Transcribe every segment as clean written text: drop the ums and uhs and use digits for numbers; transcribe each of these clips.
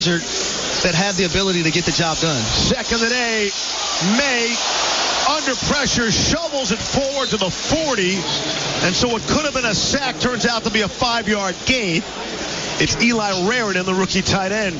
that have the ability to get the job done. Second today, May under pressure shovels it forward to the 40, and so what could have been a sack turns out to be a 5-yard gain. It's Eli Raritan, the rookie tight end.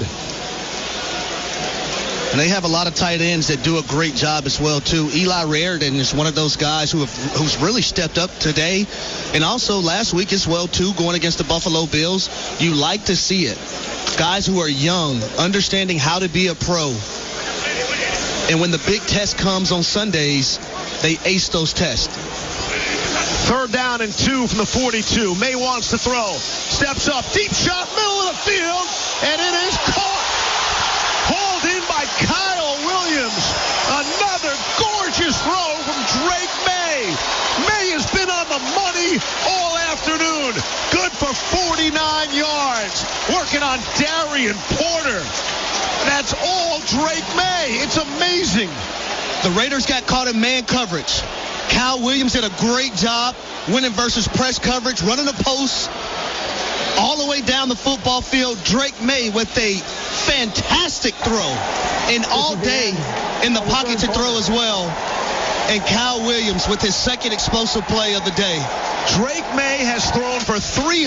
And they have a lot of tight ends that do a great job as well, too. Eli Raritan is one of those guys who's really stepped up today, and also last week as well, too, going against the Buffalo Bills. You like to see it. Guys who are young, understanding how to be a pro. And when the big test comes on Sundays, they ace those tests. Third down and 2 from the 42. May wants to throw. Steps up. Deep shot, middle of the field, and it is caught. Hauled in by Kyle Williams. Another gorgeous throw from Drake May. May has been on the money all afternoon. Good for 49 yards. Working on Darian Porter. That's all Drake May. It's amazing. The Raiders got caught in man coverage. Kyle Williams did a great job winning versus press coverage, running the post all the way down the football field. Drake May with a fantastic throw, and all day in the pocket to throw as well. And Kyle Williams with his second explosive play of the day. Drake May has thrown for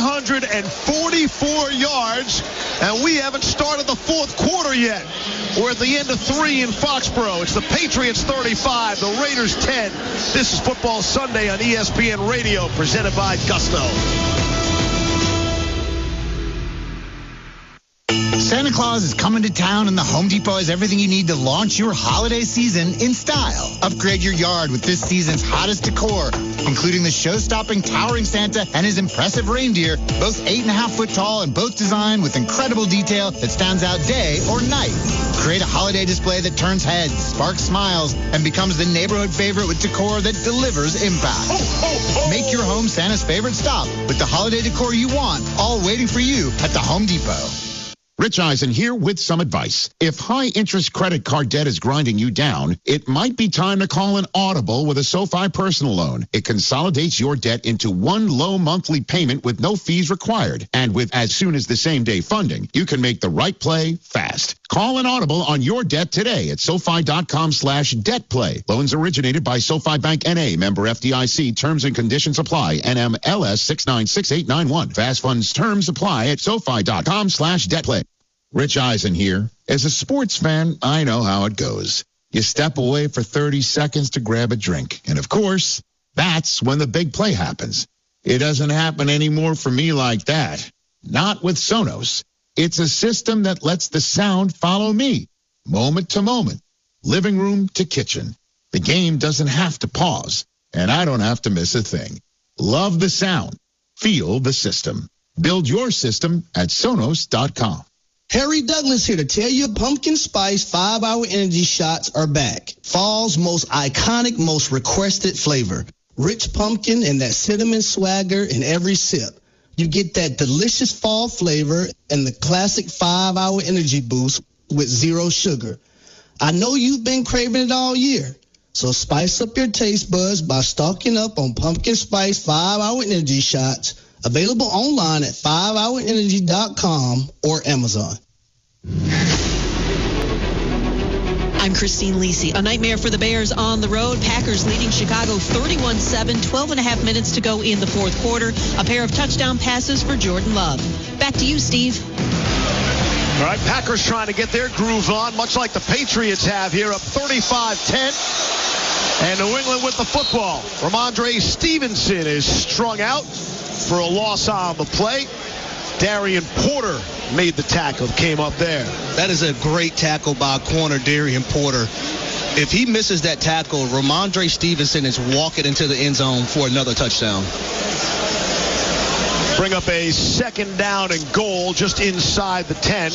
344 yards, and we haven't started the fourth quarter yet. We're at the end of 3 in Foxborough. It's the Patriots 35, the Raiders 10. This is Football Sunday on ESPN Radio, presented by Gusto. Santa Claus is coming to town, and the Home Depot has everything you need to launch your holiday season in style. Upgrade your yard with this season's hottest decor, including the show-stopping towering Santa and his impressive reindeer, both 8.5 foot tall and both designed with incredible detail that stands out day or night. Create a holiday display that turns heads, sparks smiles, and becomes the neighborhood favorite with decor that delivers impact. Make your home Santa's favorite stop with the holiday decor you want, all waiting for you at the Home Depot. Rich Eisen here with some advice. If high-interest credit card debt is grinding you down, it might be time to call an Audible with a SoFi personal loan. It consolidates your debt into one low monthly payment with no fees required. And with as soon as the same-day funding, you can make the right play fast. Call an Audible on your debt today at SoFi.com/debtplay. Loans originated by SoFi Bank N.A., member FDIC. Terms and conditions apply. NMLS 696891. Fast funds terms apply at SoFi.com/debtplay. Rich Eisen here. As a sports fan, I know how it goes. You step away for 30 seconds to grab a drink. And of course, that's when the big play happens. It doesn't happen anymore for me like that. Not with Sonos. It's a system that lets the sound follow me, moment to moment, living room to kitchen. The game doesn't have to pause, and I don't have to miss a thing. Love the sound. Feel the system. Build your system at Sonos.com. Harry Douglas here to tell you pumpkin spice 5-hour energy shots are back. Fall's most iconic, most requested flavor. Rich pumpkin and that cinnamon swagger in every sip. You get that delicious fall flavor and the classic 5-hour energy boost with zero sugar. I know you've been craving it all year. So spice up your taste buds by stocking up on pumpkin spice 5-hour energy shots. Available online at 5hourenergy.com or Amazon. I'm Christine Lisi. A nightmare for the Bears on the road. Packers leading Chicago 31-7, 12.5 minutes to go in the fourth quarter. A pair of touchdown passes for Jordan Love. Back to you, Steve. All right, Packers trying to get their groove on, much like the Patriots have here, up 35-10. And New England with the football. Ramondre Stevenson is strung out for a loss on the play. Darian Porter made the tackle, came up there. That is a great tackle by corner Darian Porter. If he misses that tackle, Ramondre Stevenson is walking into the end zone for another touchdown. Bring up a second down and goal just inside the 10.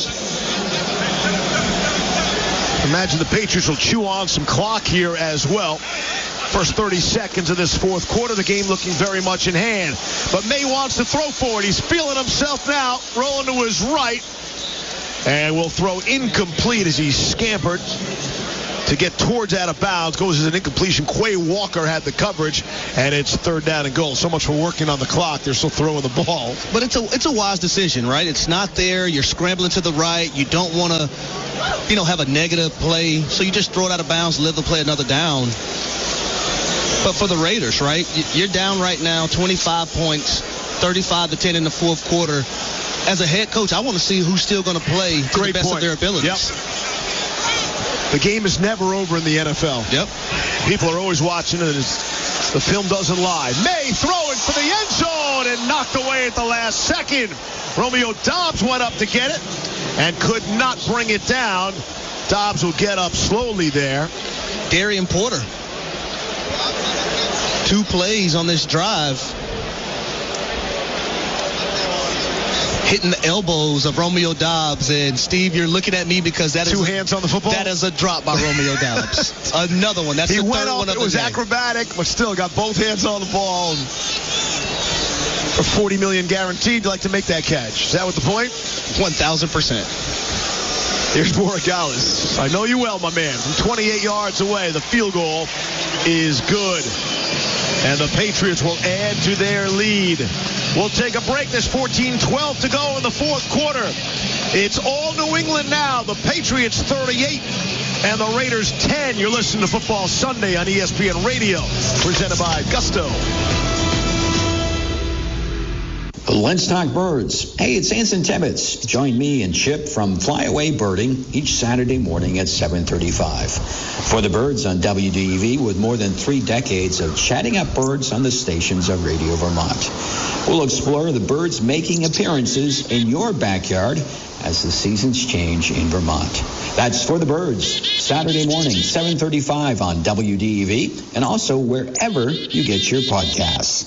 Imagine the Patriots will chew on some clock here as well. First 30 seconds of this fourth quarter, the game looking very much in hand. But May wants to throw for it. He's feeling himself now, rolling to his right. And will throw incomplete as he scampered to get towards out of bounds. Goes as an incompletion. Quay Walker had the coverage, and it's 3rd down and goal. So much for working on the clock. They're still throwing the ball. But it's a wise decision, right? It's not there. You're scrambling to the right. You don't want to, have a negative play. So you just throw it out of bounds, live the play another down. But for the Raiders, right, you're down right now 25 points, 35-10 in the fourth quarter. As a head coach, I want to see who's still going to play to the best of their abilities. Yep. The game is never over in the NFL. Yep. People are always watching it. The film doesn't lie. May throwing for the end zone and knocked away at the last second. Romeo Doubs went up to get it and could not bring it down. Doubs will get up slowly there. Darian Porter. 2 plays on this drive. Hitting the elbows of Romeo Doubs. And, Steve, you're looking at me because that is 2 hands on the football. That is a drop by Romeo Doubs. Another one. That's the third one of the day. It was acrobatic, but still got both hands on the ball. For $40 million guaranteed, you'd like to make that catch. Is that what the point? 1,000%. Here's Borregales. I know you well, my man. From 28 yards away, the field goal is good. And the Patriots will add to their lead. We'll take a break. There's 14-12 to go in the fourth quarter. It's all New England now. The Patriots 38 and the Raiders 10. You're listening to Football Sunday on ESPN Radio, presented by Gusto. The Lenstock Birds. Hey, it's Anson Tebbets. Join me and Chip from Flyaway Birding each Saturday morning at 7:35. For the Birds on WDEV, with more than 3 decades of chatting up birds on the stations of Radio Vermont. We'll explore the birds making appearances in your backyard as the seasons change in Vermont. That's For the Birds, Saturday morning, 7:35 on WDEV, and also wherever you get your podcasts.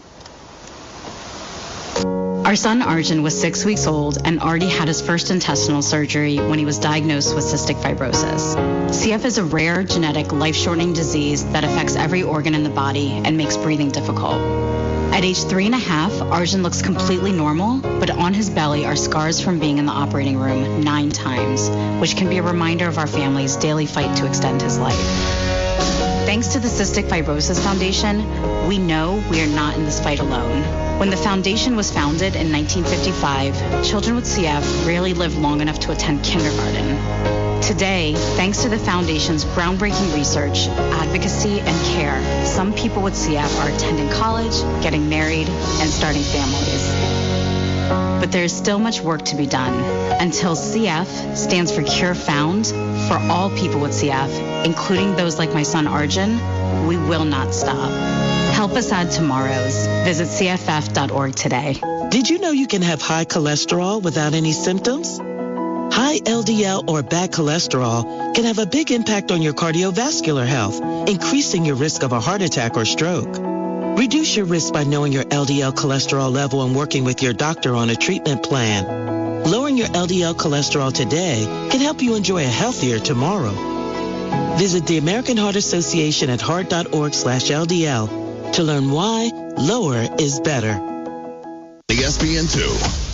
Our son Arjun was 6 weeks old and already had his first intestinal surgery when he was diagnosed with cystic fibrosis. CF is a rare, genetic, life-shortening disease that affects every organ in the body and makes breathing difficult. At age 3.5, Arjun looks completely normal, but on his belly are scars from being in the operating room 9 times, which can be a reminder of our family's daily fight to extend his life. Thanks to the Cystic Fibrosis Foundation, we know we are not in this fight alone. When the foundation was founded in 1955, children with CF rarely lived long enough to attend kindergarten. Today, thanks to the foundation's groundbreaking research, advocacy, and care, some people with CF are attending college, getting married, and starting families. But there is still much work to be done. Until CF stands for Cure Found, for all people with CF, including those like my son Arjun, we will not stop. Help us add tomorrows. Visit CFF.org today. Did you know you can have high cholesterol without any symptoms? High LDL or bad cholesterol can have a big impact on your cardiovascular health, increasing your risk of a heart attack or stroke. Reduce your risk by knowing your LDL cholesterol level and working with your doctor on a treatment plan. Lowering your LDL cholesterol today can help you enjoy a healthier tomorrow. Visit the American Heart Association at heart.org/LDL to learn why lower is better. ESPN2.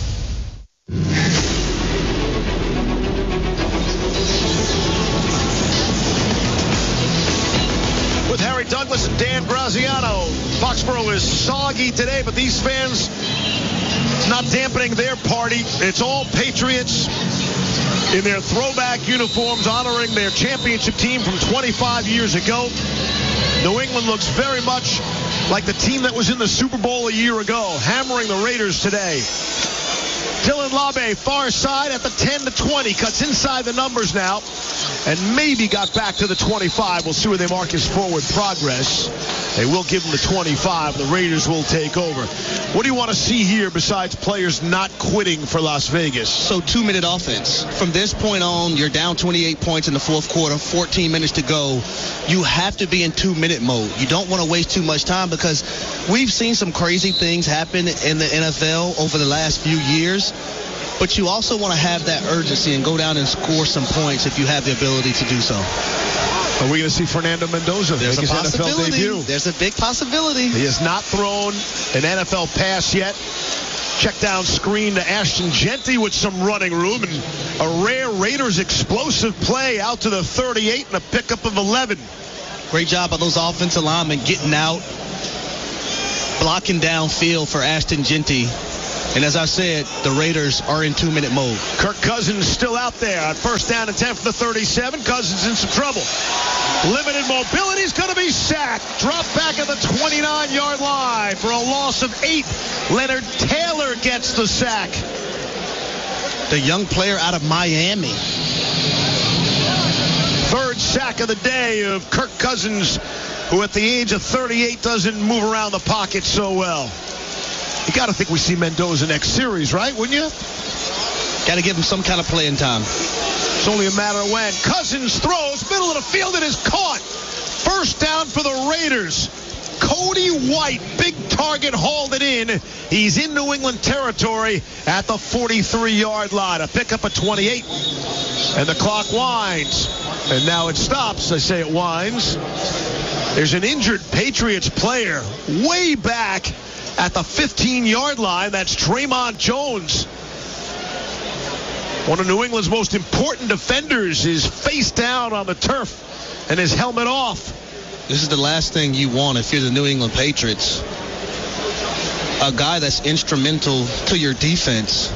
With Harry Douglas and Dan Graziano. Foxborough is soggy today, but these fans, it's not dampening their party. It's all Patriots in their throwback uniforms, honoring their championship team from 25 years ago. New England looks very much like the team that was in the Super Bowl a year ago, hammering the Raiders today. Dylan Labe, far side at the 10-20, cuts inside the numbers now, and maybe got back to the 25. We'll see where they mark his forward progress. They will give him the 25. The Raiders will take over. What do you want to see here besides players not quitting for Las Vegas? So 2-minute offense. From this point on, you're down 28 points in the fourth quarter, 14 minutes to go. You have to be in 2-minute mode. You don't want to waste too much time because we've seen some crazy things happen in the NFL over the last few years. But you also want to have that urgency and go down and score some points if you have the ability to do so. Are we going to see Fernando Mendoza make his NFL debut? There's a big possibility. He has not thrown an NFL pass yet. Check down screen to Ashton Jeanty with some running room, and a rare Raiders explosive play out to the 38 and a pickup of 11. Great job by those offensive linemen getting out, blocking downfield for Ashton Jeanty. And as I said, the Raiders are in 2-minute mode. Kirk Cousins still out there on 1st down and 10 from the 37. Cousins in some trouble. Limited mobility, is going to be sacked. Drop back at the 29-yard line for a loss of 8. Leonard Taylor gets the sack. The young player out of Miami. 3rd sack of the day of Kirk Cousins, who at the age of 38 doesn't move around the pocket so well. You got to think we see Mendoza next series, right? Wouldn't you? Got to give him some kind of playing time. It's only a matter of when. Cousins throws, middle of the field, and is caught. 1st down for the Raiders. Cody White, big target, hauled it in. He's in New England territory at the 43-yard line. A pickup of 28. And the clock winds. And now it stops. I say it winds. There's an injured Patriots player way back at the 15-yard line. That's Draymond Jones. One of New England's most important defenders is face down on the turf and his helmet off. This is the last thing you want if you're the New England Patriots. A guy that's instrumental to your defense.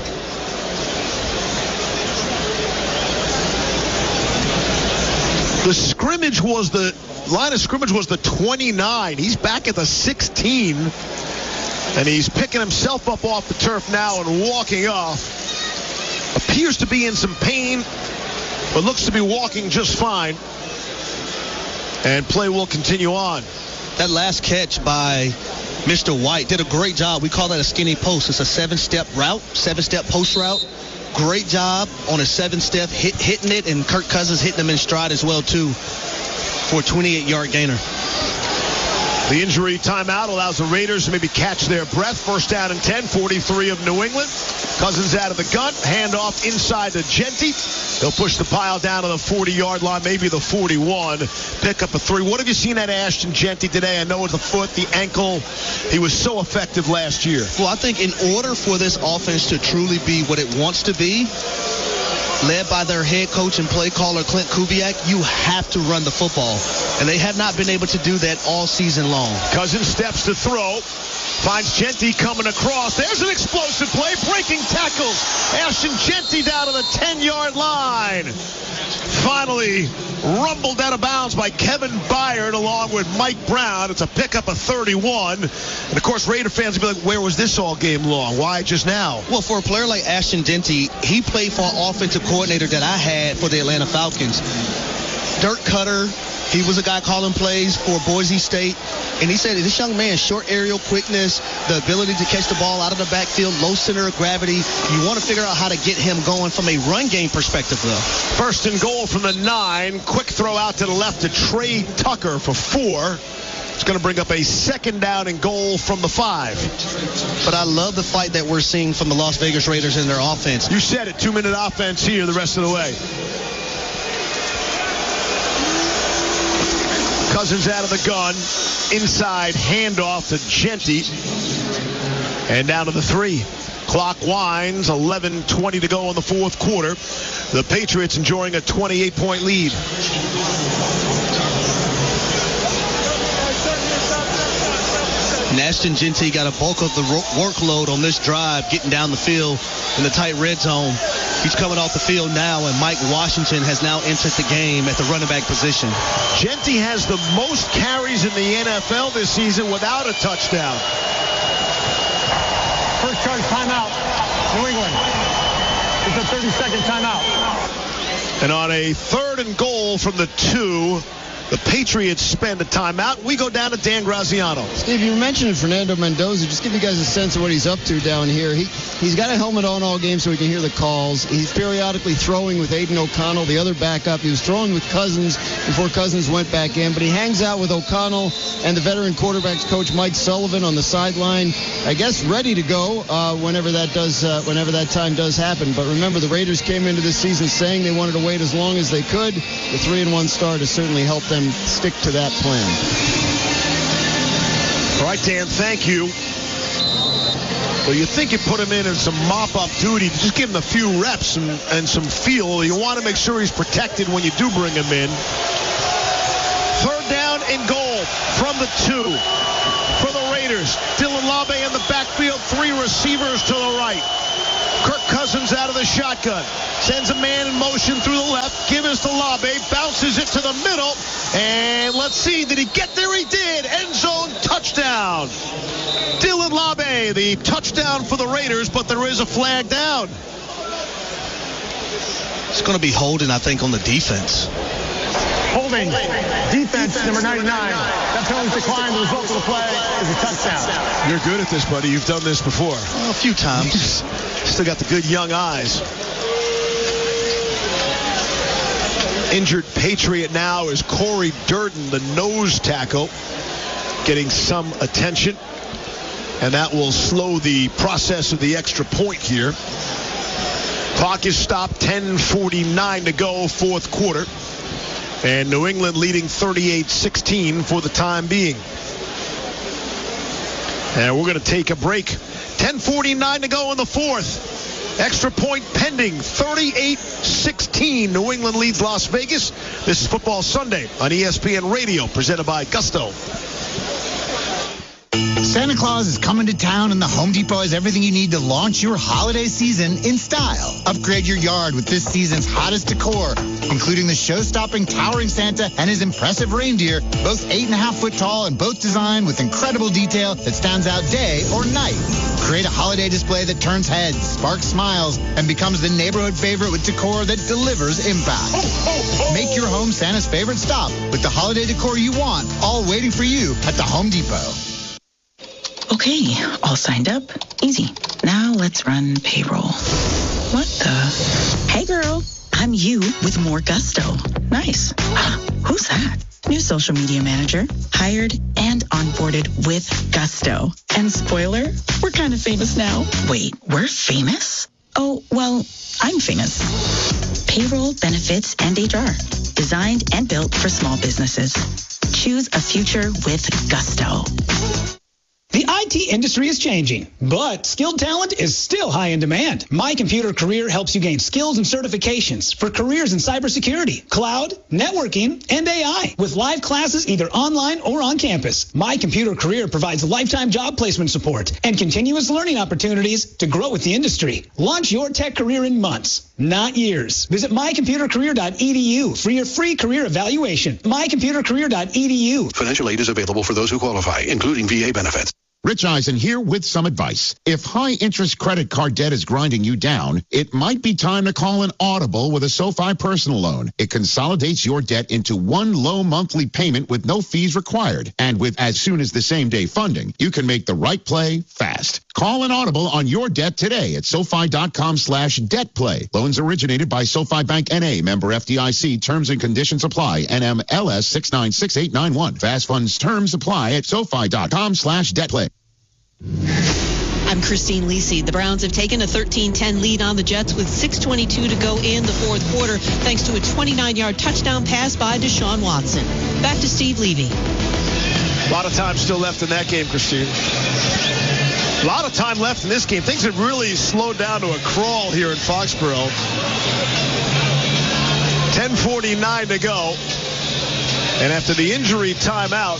The line of scrimmage was the 29. He's back at the 16. And he's picking himself up off the turf now and walking off. Appears to be in some pain, but looks to be walking just fine. And play will continue on. That last catch by Mr. White did a great job. We call that a skinny post. It's a 7-step route, 7-step post route. Great job on a 7-step, hitting it, and Kirk Cousins hitting him in stride as well, too, for a 28-yard gainer. The injury timeout allows the Raiders to maybe catch their breath. 1st down and 10, 43 of New England. Cousins out of the gun, handoff inside to Jeanty. They'll push the pile down to the 40-yard line, maybe the 41. Pick up a 3. What have you seen at Ashton Jeanty today? I know it's the foot, the ankle. He was so effective last year. Well, I think in order for this offense to truly be what it wants to be, led by their head coach and play caller Clint Kubiak, you have to run the football. And they have not been able to do that all season long. Cousins steps to throw. Finds Jeanty coming across. There's an explosive play. Breaking tackles. Ashton Jeanty down to the 10-yard line. Finally rumbled out of bounds by Kevin Byard along with Mike Brown. It's a pickup of 31. And, of course, Raider fans will be like, where was this all game long? Why just now? Well, for a player like Ashton Jeanty, he played for an offensive coordinator that I had for the Atlanta Falcons. Dirk Cutter. He was a guy calling plays for Boise State, and he said this young man, short aerial quickness, the ability to catch the ball out of the backfield, low center of gravity. You want to figure out how to get him going from a run game perspective, though. 1st and goal from the 9. Quick throw out to the left to Trey Tucker for 4. It's going to bring up a 2nd down and goal from the 5. But I love the fight that we're seeing from the Las Vegas Raiders in their offense. You said it, 2-minute offense here the rest of the way. Cousins out of the gun. Inside handoff to Jeanty. And down to the 3. Clock winds. 11:20 to go in the 4th quarter. The Patriots enjoying a 28-point lead. Ashton Jeanty got a bulk of the workload on this drive, getting down the field in the tight red zone. He's coming off the field now, and Mike Washington has now entered the game at the running back position. Jeanty has the most carries in the NFL this season without a touchdown. First charge timeout, New England. It's a 30-second timeout. And on a 3rd and goal from the 2, the Patriots spend a timeout. We go down to Dan Graziano. Steve, you mentioned Fernando Mendoza. Just give you guys a sense of what he's up to down here. He's got a helmet on all game so he can hear the calls. He's periodically throwing with Aiden O'Connell, the other backup. He was throwing with Cousins before Cousins went back in. But he hangs out with O'Connell and the veteran quarterbacks coach Mike Sullivan on the sideline. I guess ready to go whenever that time does happen. But remember, the Raiders came into this season saying they wanted to wait as long as they could. The 3-1 start has certainly helped them stick to that plan. All right, Dan, thank you. Well, you think you put him in some mop-up duty, just give him a few reps and some feel. You want to make sure he's protected when you do bring him in. Third down and goal from the 2 for the Raiders. Dylan Labe in the backfield, 3 receivers to the right. Kirk Cousins out of the shotgun. Sends a man in motion through the left. Gives to Labe. Bounces it to the middle. And let's see, did he get there? He did. End zone touchdown. Dylan Labe, the touchdown for the Raiders, but there is a flag down. It's going to be holding, I think, on the defense. Holding. Defense, number 99. That penalty decline. The result of the play is a touchdown. You're good at this, buddy. You've done this before. Well, a few times. Still got the good young eyes. Injured Patriot now is Corey Durden, the nose tackle, getting some attention. And that will slow the process of the extra point here. Clock is stopped, 10:49 to go, fourth quarter. And New England leading 38-16 for the time being. And we're going to take a break. 10:49 to go in the fourth. Extra point pending. 38-16. New England leads Las Vegas. This is Football Sunday on ESPN Radio, presented by Gusto. Santa Claus is coming to town, and the Home Depot has everything you need to launch your holiday season in style. Upgrade your yard with this season's hottest decor, including the show-stopping towering Santa and his impressive reindeer, both 8.5 foot tall and both designed with incredible detail that stands out day or night. Create a holiday display that turns heads, sparks smiles, and becomes the neighborhood favorite with decor that delivers impact. Make your home Santa's favorite stop with the holiday decor you want, all waiting for you at the Home Depot. Okay, all signed up. Easy. Now let's run payroll. What the? Hey girl, I'm you with more gusto. Nice. Who's that? New social media manager. Hired and onboarded with gusto. And spoiler, we're kind of famous now. Wait, we're famous? Oh, well, I'm famous. Payroll, benefits, and HR. Designed and built for small businesses. Choose a future with gusto. The IT industry is changing, but skilled talent is still high in demand. My Computer Career helps you gain skills and certifications for careers in cybersecurity, cloud, networking, and AI with live classes either online or on campus. My Computer Career provides lifetime job placement support and continuous learning opportunities to grow with the industry. Launch your tech career in months, not years. Visit mycomputercareer.edu for your free career evaluation. mycomputercareer.edu. Financial aid is available for those who qualify, including VA benefits. Rich Eisen here with some advice. If high-interest credit card debt is grinding you down, it might be time to call an audible with a SoFi personal loan. It consolidates your debt into one low monthly payment with no fees required. And with as soon as the same-day funding, you can make the right play fast. Call an audible on your debt today at SoFi.com/debtplay. Loans originated by SoFi Bank N.A., member FDIC. Terms and conditions apply. NMLS 696891. Fast funds terms apply at SoFi.com/debtplay. I'm Christine Lisi. The Browns have taken a 13-10 lead on the Jets with 6:22 to go in the fourth quarter, thanks to a 29-yard touchdown pass by Deshaun Watson. Back to Steve Levy. A lot of time still left in that game, Christine. A lot of time left in this game. Things have really slowed down to a crawl here in Foxborough. 10:49 to go. And after the injury timeout,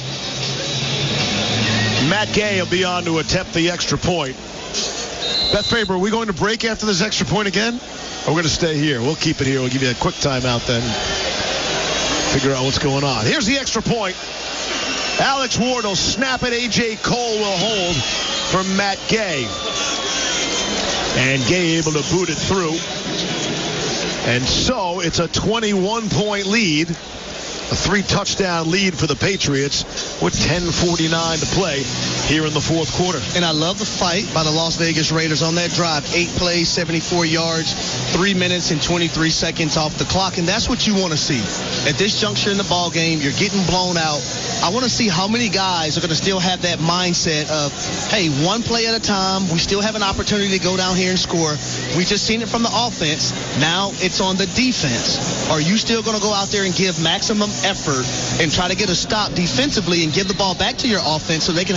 Matt Gay will be on to attempt the extra point. Beth Faber, are we going to break after this extra point again? Or we're going to stay here? We'll keep it here. We'll give you a quick timeout then. Figure out what's going on. Here's the extra point. Alex Ward will snap it. A.J. Cole will hold for Matt Gay. And Gay able to boot it through. And so it's a 21-point lead. A 3-touchdown lead for the Patriots with 10:49 to play here in the fourth quarter. And I love the fight by the Las Vegas Raiders on that drive. 8 plays, 74 yards, 3 minutes and 23 seconds off the clock. And that's what you want to see. At this juncture in the ball game, you're getting blown out. I want to see how many guys are going to still have that mindset of, hey, one play at a time. We still have an opportunity to go down here and score. We just seen it from the offense. Now it's on the defense. Are you still going to go out there and give maximum effort and try to get a stop defensively and give the ball back to your offense so they can have another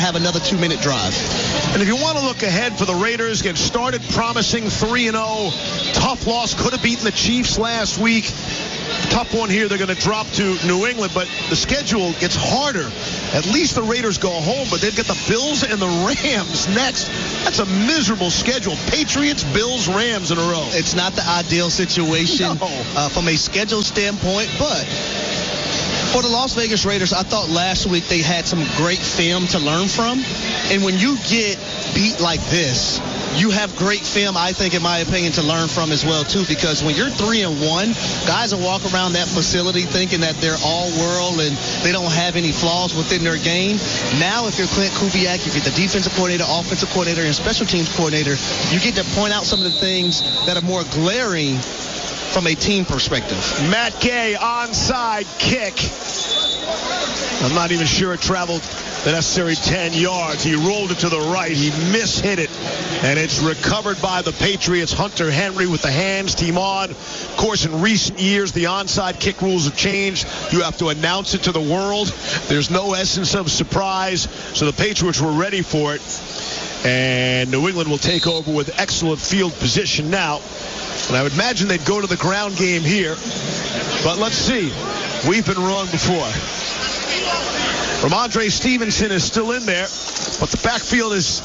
2-minute drive. And if you want to look ahead for the Raiders, get started promising 3-0. Tough loss, could have beaten the Chiefs last week. Tough one here. They're going to drop to New England, but the schedule gets harder. At least the Raiders go home, but they've got the Bills and the Rams next. That's a miserable schedule. Patriots, Bills, Rams in a row. It's not the ideal situation from a schedule standpoint, but for the Las Vegas Raiders, I thought last week they had some great film to learn from. And when you get beat like this, you have great film, I think, in my opinion, to learn from as well, too, because when you're 3-1, guys will walk around that facility thinking that they're all world and they don't have any flaws within their game. Now, if you're Clint Kubiak, if you're the defensive coordinator, offensive coordinator, and special teams coordinator, you get to point out some of the things that are more glaring from a team perspective. Matt Gay, onside kick. I'm not even sure it traveled the necessary 10 yards. He rolled it to the right. He mishit it. And it's recovered by the Patriots. Hunter Henry with the hands team on. Of course, in recent years, the onside kick rules have changed. You have to announce it to the world. There's no essence of surprise. So the Patriots were ready for it. And New England will take over with excellent field position now. And I would imagine they'd go to the ground game here. But let's see. We've been wrong before. Ramondre Stevenson is still in there, but the backfield is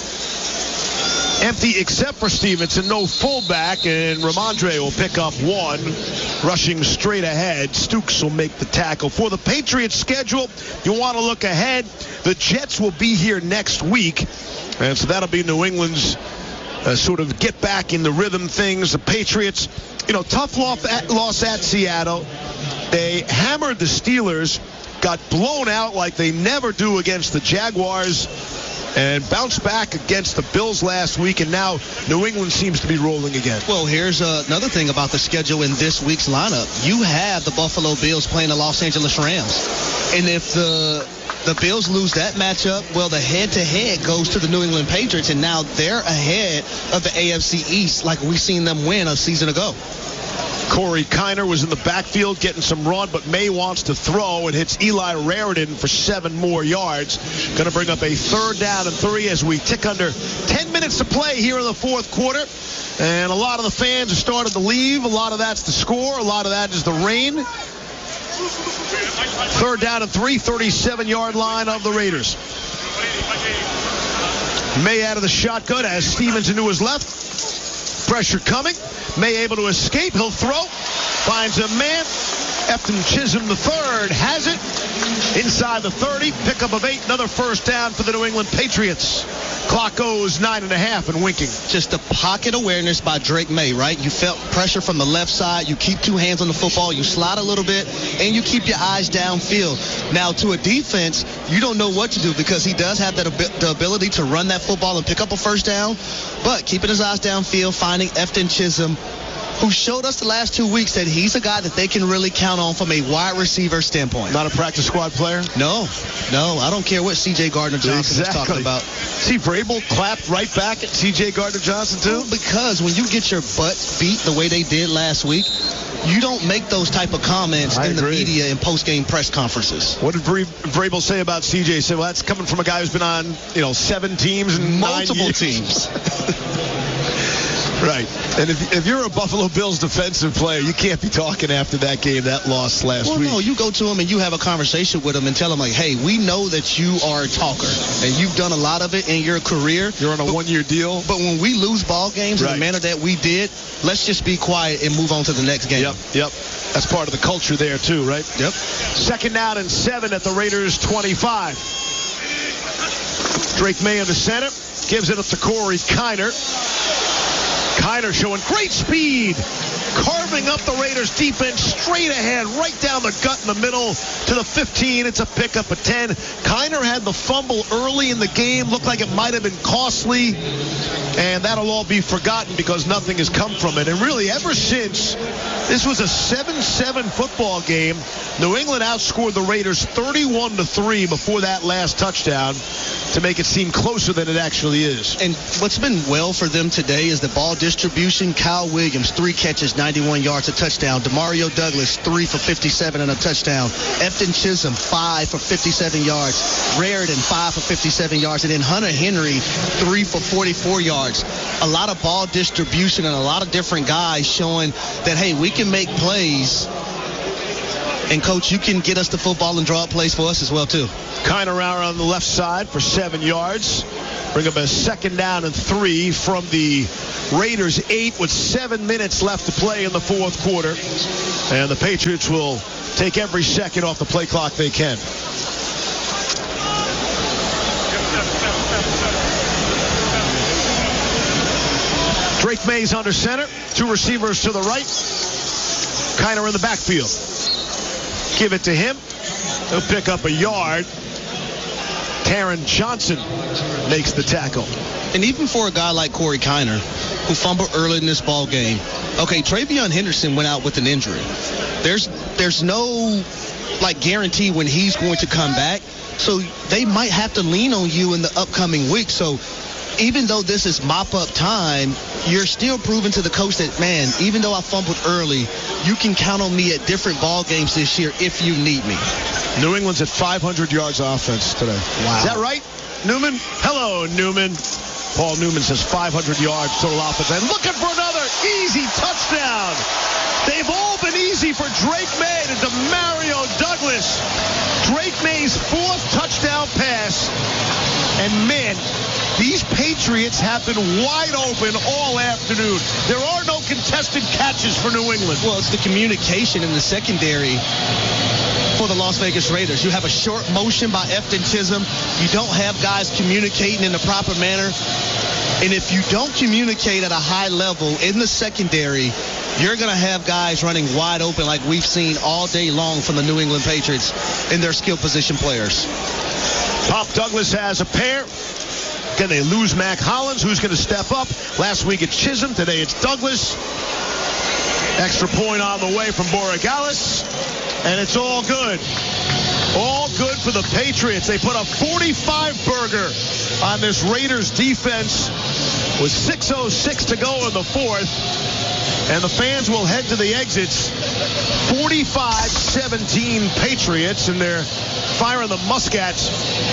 empty except for Stevenson. No fullback, and Ramondre will pick up one. Rushing straight ahead, Stukes will make the tackle. For the Patriots schedule, you want to look ahead. The Jets will be here next week, and so that'll be New England's sort of get back in the rhythm things. The Patriots, tough loss at Seattle. They hammered the Steelers, got blown out like they never do against the Jaguars, and bounced back against the Bills last week, and now New England seems to be rolling again. Well, here's another thing about the schedule in this week's lineup. You have the Buffalo Bills playing the Los Angeles Rams. And if the Bills lose that matchup, well, the head-to-head goes to the New England Patriots, and now they're ahead of the AFC East like we've seen them win a season ago. Corey Kiner was in the backfield getting some run, but May wants to throw and hits Eli Raridan for 7 more yards. Going to bring up a 3rd down and 3 as we tick under 10 minutes to play here in the 4th quarter. And a lot of the fans have started to leave. A lot of that's the score. A lot of that is the rain. 3rd down and 3, 37-yard line of the Raiders. May out of the shotgun as Stevens into his left. Pressure coming. May able to escape. He'll throw. Finds a man. Efton Chisholm the third has it. Inside the 30. Pickup of 8. Another 1st down for the New England Patriots. Clock goes 9.5 and winking. Just the pocket awareness by Drake May, right? You felt pressure from the left side. You keep 2 hands on the football. You slide a little bit, and you keep your eyes downfield. Now, to a defense, you don't know what to do because he does have the ability to run that football and pick up a 1st down. But keeping his eyes downfield, finding Efton Chisholm, who showed us the last 2 weeks that he's a guy that they can really count on from a wide receiver standpoint. Not a practice squad player? No. I don't care what C.J. Gardner-Johnson is talking about. See, Vrabel clapped right back at C.J. Gardner-Johnson, too? Well, because when you get your butt beat the way they did last week, you don't make those type of comments in the media and post-game press conferences. What did Vrabel say about C.J.? He said, well, that's coming from a guy who's been on, 7 teams and multiple teams. Right. And if you're a Buffalo Bills defensive player, you can't be talking after that game, that loss last week. No, you go to him and you have a conversation with him and tell him, like, hey, we know that you are a talker and you've done a lot of it in your career. You're on a 1-year deal. But when we lose ball games in the manner that we did, let's just be quiet and move on to the next game. Yep. That's part of the culture there, too, right? Yep. 2nd down and 7 at the Raiders' 25. Drake May in the center. Gives it up to Corey Kiner. Kiner showing great speed, carving up the Raiders defense straight ahead, right down the gut in the middle to the 15. It's a pickup of 10. Kiner had the fumble early in the game. Looked like it might have been costly, and that'll all be forgotten because nothing has come from it. And really, ever since This was a 7-7 football game. New England outscored the Raiders 31-3 before that last touchdown to make it seem closer than it actually is. And what's been well for them today is the ball distribution. Kyle Williams, 3 catches, 91 yards, a touchdown. Demario Douglas, 3 for 57 and a touchdown. Efton Chisholm, 5 for 57 yards. Raridan, 5 for 57 yards. And then Hunter Henry, 3 for 44 yards. A lot of ball distribution and a lot of different guys showing that, hey, we can make plays. And, Coach, you can get us the football and draw up plays for us as well, too. Kiner out on the left side for 7 yards. Bring up a 2nd down and 3 from the Raiders' 8 with 7 minutes left to play in the 4th quarter. And the Patriots will take every second off the play clock they can. Drake Mays under center. 2 receivers to the right. Kiner in the backfield. Give it to him. He'll pick up a yard. Taron Johnson makes the tackle. And even for a guy like Corey Kiner, who fumbled early in this ball game, okay, Travion Henderson went out with an injury. There's no guarantee when he's going to come back. So they might have to lean on you in the upcoming week. So even though this is mop-up time, you're still proving to the coach that, man, even though I fumbled early, you can count on me at different ball games this year if you need me. New England's at 500 yards offense today. Wow. Is that right, Newman? Hello, Newman. Paul Newman says 500 yards total offense. And looking for another easy touchdown. They've all been easy for Drake May and Demario Douglas. Drake May's 4th touchdown pass. And, man, these Patriots have been wide open all afternoon. There are no contested catches for New England. Well, it's the communication in the secondary for the Las Vegas Raiders. You have a short motion by Efton Chisholm. You don't have guys communicating in the proper manner. And if you don't communicate at a high level in the secondary, you're going to have guys running wide open like we've seen all day long from the New England Patriots and their skill position players. Pop Douglas has a pair. Again, they lose Mac Hollins, who's going to step up. Last week it's Chisholm. Today it's Douglas. Extra point on the way from Borregales. And it's all good. All good for the Patriots. They put a 45-burger on this Raiders defense with 6:06 to go in the 4th. And the fans will head to the exits. 45-17 Patriots, and they're firing the muskets.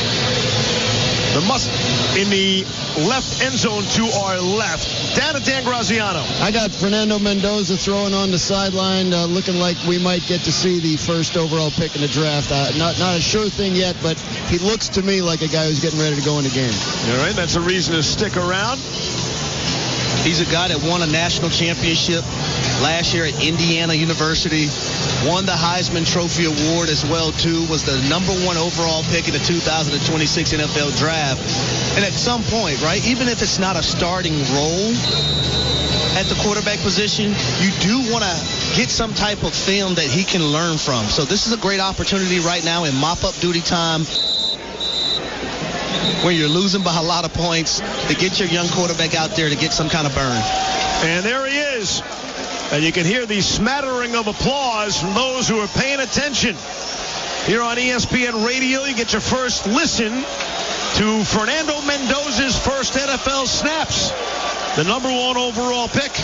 In the left end zone to our left. Down to Dan Graziano. I got Fernando Mendoza throwing on the sideline, looking like we might get to see the 1st overall pick in the draft. Not a sure thing yet, but he looks to me like a guy who's getting ready to go in the game. All right, that's a reason to stick around. He's a guy that won a national championship last year at Indiana University. Won the Heisman Trophy Award as well, too. Was the #1 overall pick in the 2026 NFL Draft. And at some point, right, even if it's not a starting role at the quarterback position, you do want to get some type of film that he can learn from. So this is a great opportunity right now in mop-up duty time, when you're losing by a lot of points, to get your young quarterback out there to get some kind of burn. And there he is. And you can hear the smattering of applause from those who are paying attention. Here on ESPN Radio, you get your first listen to Fernando Mendoza's first NFL snaps. The #1 overall pick.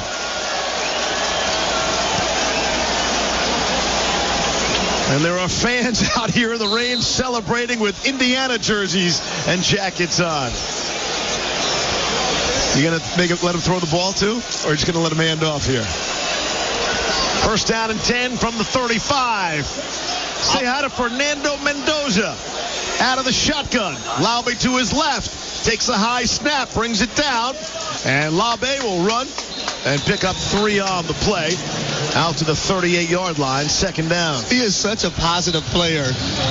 And there are fans out here in the rain celebrating with Indiana jerseys and jackets on. You going to let him throw the ball too? Or just going to let him hand off here? 1st down and 10 from the 35. Say hi to Fernando Mendoza. Out of the shotgun. Laube to his left. Takes a high snap. Brings it down. And Laube will run and pick up 3 on the play. Out to the 38-yard line. 2nd down. He is such a positive player.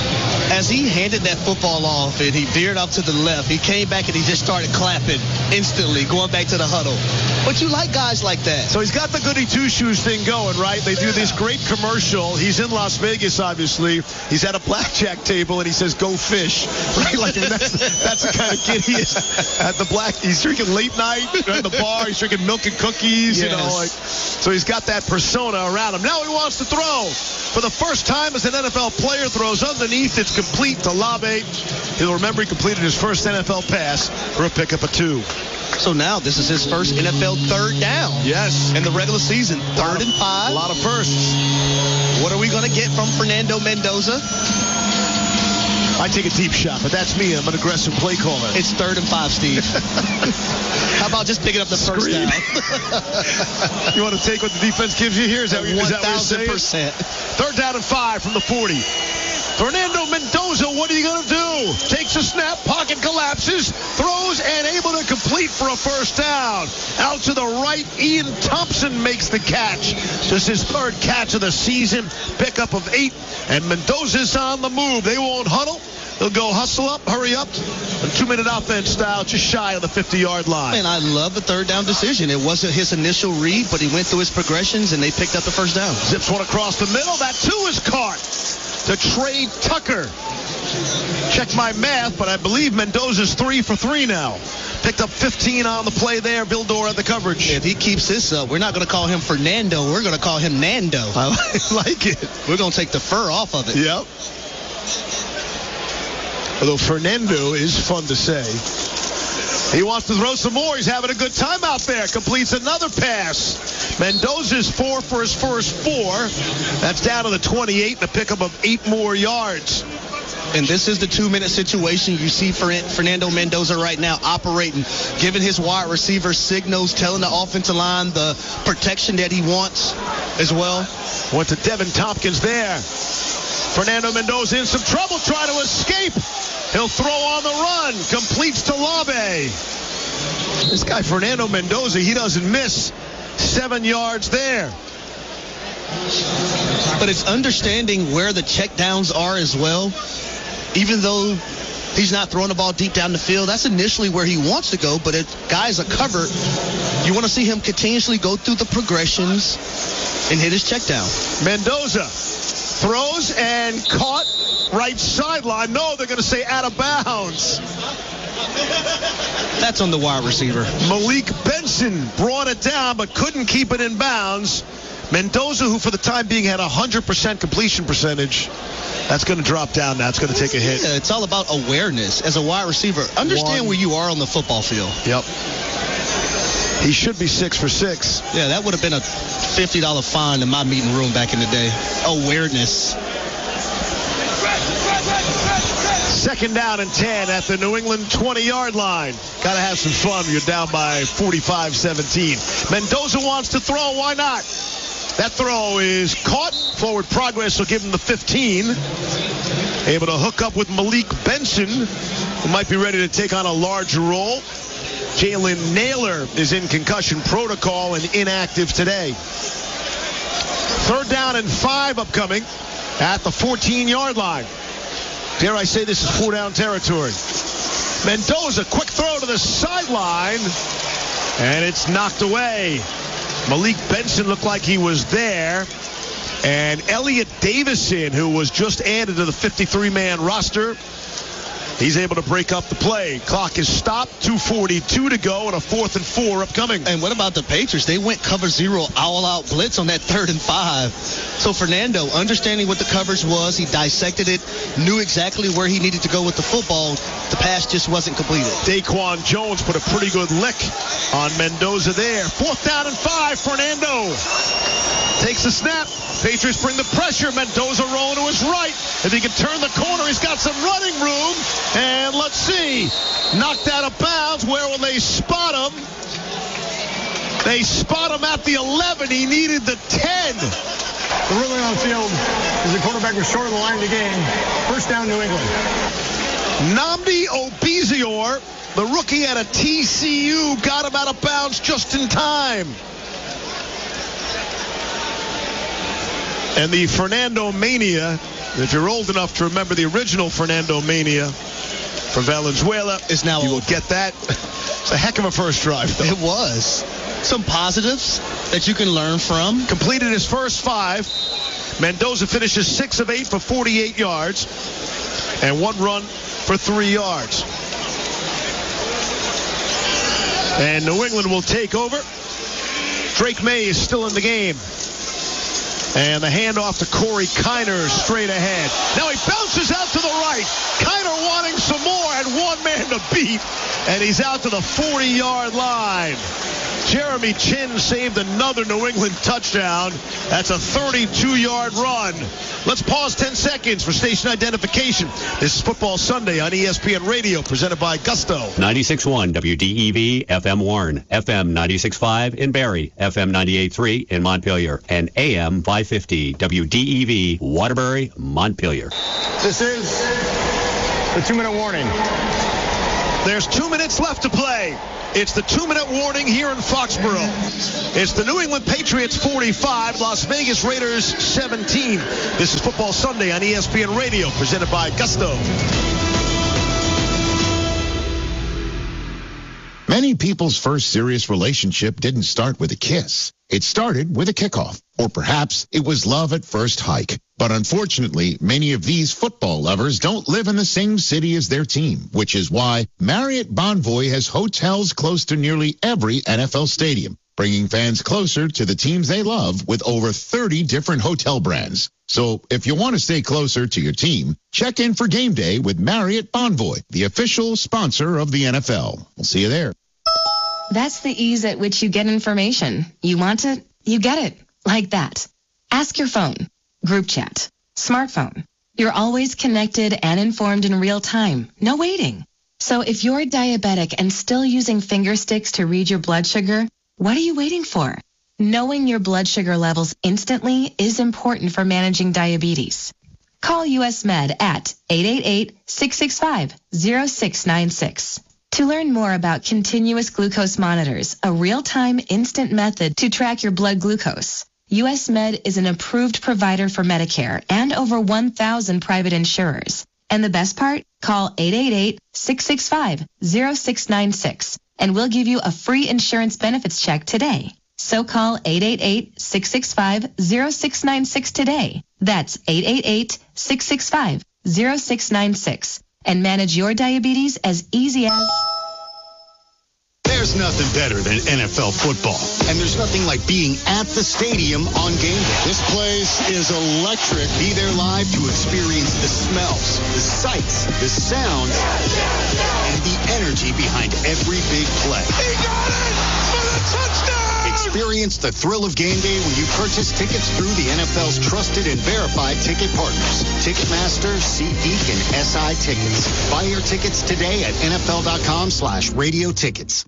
As he handed that football off and he veered off to the left, he came back and he just started clapping instantly, going back to the huddle. But you like guys like that. So he's got the goody two-shoes thing going, right? They do this great commercial. He's in Las Vegas, obviously. He's at a blackjack table and he says, "Go fish." Right? Like that's the kind of kid he is. At the he's drinking late night at the bar. He's drinking milk and cookies. Yes. You know, so he's got that persona around him. Now he wants to throw. For the first time as an NFL player, throws underneath. It's complete to Olave. He'll remember he completed his first NFL pass for a pickup of 2. So now this is his first NFL third down. Yes. In the regular season. 3rd and 5. A lot of firsts. What are we going to get from Fernando Mendoza? I take a deep shot, but that's me. I'm an aggressive play caller. It's 3rd and 5, Steve. How about just picking up the first down? You want to take what the defense gives you here? Is that what you're saying? 1,000%. 3rd down and 5 from the 40. Fernando Mendoza, what are you going to do? Takes a snap, pocket collapses, throws, and able to complete for a first down. Out to the right, Ian Thompson makes the catch. This is his 3rd catch of the season. Pickup of 8, and Mendoza's on the move. They won't huddle. They'll go hustle up, hurry up, and 2-minute offense style, just shy of the 50-yard line. And I love the 3rd down decision. It wasn't his initial read, but he went through his progressions, and they picked up the first down. Zips one across the middle. That, too, is caught to Trey Tucker. Check my math, but I believe Mendoza's 3 for 3 now. Picked up 15 on the play there. Bill Dorr at the coverage. If he keeps this up, we're not going to call him Fernando. We're going to call him Nando. I like it. We're going to take the fur off of it. Yep. Although Fernando is fun to say. He wants to throw some more. He's having a good time out there. Completes another pass. Mendoza's 4 for his first 4. That's down to the 28 and a pickup of 8 more yards. And this is the 2-minute situation. You see Fernando Mendoza right now operating, giving his wide receiver signals, telling the offensive line the protection that he wants as well. Went to Devin Tompkins there. Fernando Mendoza in some trouble trying to escape. He'll throw on the run. Completes to Olave. This guy, Fernando Mendoza, he doesn't miss. 7 yards there. But it's understanding where the checkdowns are as well. Even though he's not throwing the ball deep down the field, that's initially where he wants to go. But if guys are covered, you want to see him continuously go through the progressions and hit his checkdown. Mendoza throws and caught right sideline. No, they're going to say out of bounds. That's on the wide receiver. Malik Benson brought it down but couldn't keep it in bounds. Mendoza, who for the time being had 100% completion percentage, that's going to drop down now. It's going to take a hit. Yeah, it's all about awareness as a wide receiver. Understand where you are on the football field. Yep. He should be 6 for 6. Yeah, that would have been a $50 fine in my meeting room back in the day. Awareness. 2nd down and 10 at the New England 20-yard line. Got to have some fun when you're down by 45-17. Mendoza wants to throw. Why not? That throw is caught. Forward progress will give him the 15. Able to hook up with Malik Benson, who might be ready to take on a larger role. Jalen Naylor is in concussion protocol and inactive today. 3rd down and 5 upcoming at the 14-yard line. Dare I say this is 4-down territory. Mendoza, quick throw to the sideline, and it's knocked away. Malik Benson looked like he was there. And Elliot Davison, who was just added to the 53-man roster, he's able to break up the play. Clock is stopped. 2:42 to go and a 4th and 4 upcoming. And what about the Patriots? They went cover 0 all-out blitz on that 3rd and 5. So Fernando, understanding what the coverage was, he dissected it, knew exactly where he needed to go with the football. The pass just wasn't completed. Daquan Jones put a pretty good lick on Mendoza there. 4th down and 5. Fernando takes a snap. Patriots bring the pressure. Mendoza rolling to his right. If he can turn the corner, he's got some running room. And let's see. Knocked out of bounds. Where will they spot him? They spot him at the 11. He needed the 10. The ruling on the field is the quarterback was short of the line of the game. First down, New England. Nnamdi Obizior, the rookie out of TCU, got him out of bounds just in time. And the Fernando Mania, if you're old enough to remember the original Fernando Mania from Valenzuela, is now you will get that. It's a heck of a first drive, though. It was. Some positives that you can learn from. Completed his first 5. Mendoza finishes 6 of 8 for 48 yards and 1 run for 3 yards. And New England will take over. Drake May is still in the game. And the handoff to Corey Kiner straight ahead. Now he bounces out to the right. Kiner wanting some more, and one man to beat. And he's out to the 40-yard line. Jeremy Chin saved another New England touchdown. That's a 32-yard run. Let's pause 10 seconds for station identification. This is Football Sunday on ESPN Radio, presented by Gusto. 96.1 WDEV, FM Warren, FM 96.5 in Barrie, FM 98.3 in Montpelier, and AM 550 WDEV, Waterbury, Montpelier. This is the 2-minute warning. There's 2 minutes left to play. It's the 2-minute warning here in Foxborough. It's the New England Patriots 45, Las Vegas Raiders 17. This is Football Sunday on ESPN Radio, presented by Gusto. Many people's first serious relationship didn't start with a kiss. It started with a kickoff, or perhaps it was love at first hike. But unfortunately, many of these football lovers don't live in the same city as their team, which is why Marriott Bonvoy has hotels close to nearly every NFL stadium, bringing fans closer to the teams they love with over 30 different hotel brands. So if you want to stay closer to your team, check in for game day with Marriott Bonvoy, the official sponsor of the NFL. We'll see you there. That's the ease at which you get information. You want it, you get it. Like that. Ask your phone. Group chat. Smartphone. You're always connected and informed in real time. No waiting. So if you're diabetic and still using finger sticks to read your blood sugar, what are you waiting for? Knowing your blood sugar levels instantly is important for managing diabetes. Call US Med at 888-665-0696. To learn more about continuous glucose monitors, a real-time instant method to track your blood glucose, US Med is an approved provider for Medicare and over 1,000 private insurers. And the best part? Call 888-665-0696 and we'll give you a free insurance benefits check today. So call 888-665-0696 today. That's 888-665-0696 and manage your diabetes as easy as... There's nothing better than NFL football. And there's nothing like being at the stadium on game day. This place is electric. Be there live to experience the smells, the sights, the sounds, and the energy behind every big play. He got it for the touchdown! Experience the thrill of game day when you purchase tickets through the NFL's trusted and verified ticket partners. Ticketmaster, SeatGeek, and SI Tickets. Buy your tickets today at NFL.com/radio tickets.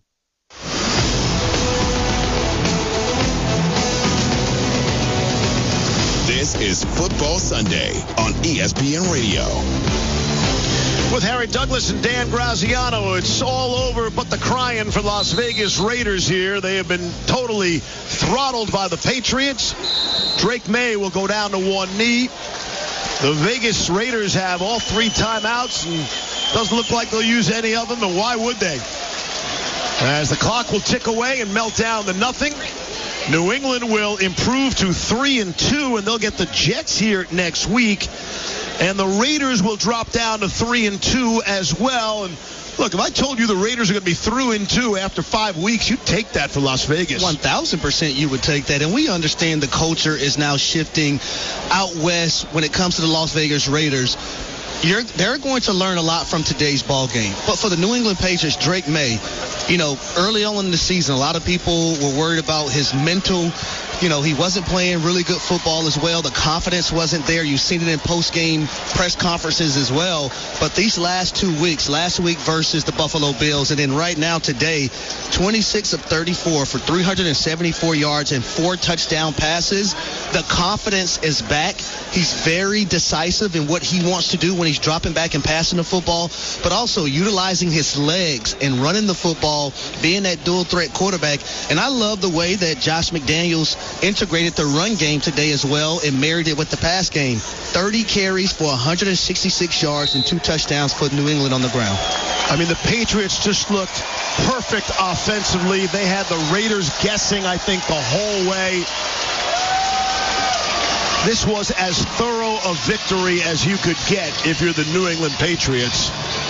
This is Football Sunday on ESPN Radio. With Harry Douglas and Dan Graziano, it's all over but the crying for Las Vegas Raiders here. They have been totally throttled by the Patriots. Drake May will go down to one knee. The Vegas Raiders have all 3 timeouts and doesn't look like they'll use any of them, and why would they? As the clock will tick away and melt down to nothing. New England will improve to 3-2, and they'll get the Jets here next week. And the Raiders will drop down to 3-2 as well. And look, if I told you the Raiders are going to be through in 2 after 5 weeks, you'd take that for Las Vegas. 1,000% you would take that. And we understand the culture is now shifting out west when it comes to the Las Vegas Raiders. They're going to learn a lot from today's ball game. But for the New England Patriots, Drake May, early on in the season, a lot of people were worried about his mental. He wasn't playing really good football as well. The confidence wasn't there. You've seen it in post-game press conferences as well. But these last 2 weeks, last week versus the Buffalo Bills, and then right now today, 26 of 34 for 374 yards and 4 touchdown passes. The confidence is back. He's very decisive in what he wants to do when he's dropping back and passing the football, but also utilizing his legs and running the football, being that dual threat quarterback. And I love the way that Josh McDaniels integrated the run game today as well and married it with the pass game. 30 carries for 166 yards and 2 touchdowns put New England on the ground. I mean, the Patriots just looked perfect offensively. They had the Raiders guessing, I think, the whole way. This was as thorough a victory as you could get if you're the New England Patriots.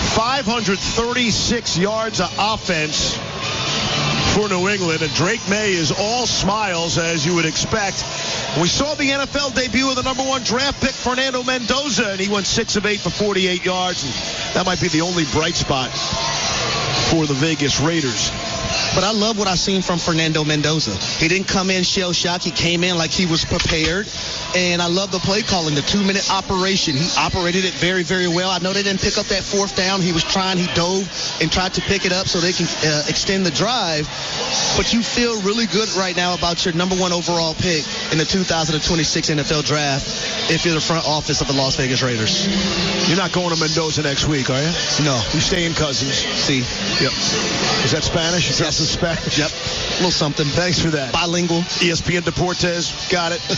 536 yards of offense for New England, and Drake May is all smiles, as you would expect. We saw the NFL debut of the number 1 draft pick, Fernando Mendoza, and he went 6 of 8 for 48 yards. And that might be the only bright spot for the Vegas Raiders. But I love what I've seen from Fernando Mendoza. He didn't come in shell-shocked. He came in like he was prepared. And I love the play calling, the 2-minute operation. He operated it very, very well. I know they didn't pick up that 4th down. He was trying. He dove and tried to pick it up so they can extend the drive. But you feel really good right now about your number 1 overall pick in the 2026 NFL Draft if you're the front office of the Las Vegas Raiders. You're not going to Mendoza next week, are you? No. You stay in Cousins. See. Yep. Is that Spanish? Is that Spanish? Yep. A little something. Thanks for that. Bilingual. ESPN Deportes. Got it.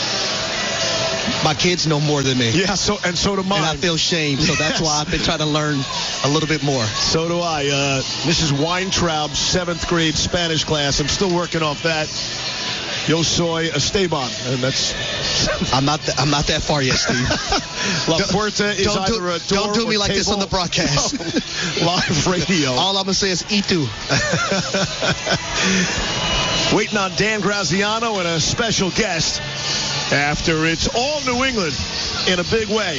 My kids know more than me. Yeah, so do mine. And I feel shame, so that's why I've been trying to learn a little bit more. So do I. Mrs. Weintraub's 7th grade Spanish class. I'm still working off that. Yo soy Esteban, and that's. I'm not that far yet, Steve. La Puerta is either a door. Don't do me like table. this on the broadcast. No. Live radio. All I'm gonna say is "Itu." Waiting on Dan Graziano and a special guest after it's all New England in a big way.